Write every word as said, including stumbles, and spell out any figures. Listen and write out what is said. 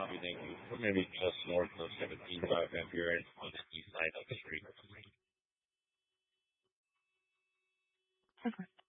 copy, thank you. We're going to be just north of seventeen five Ampere on the east side of the street. Perfect.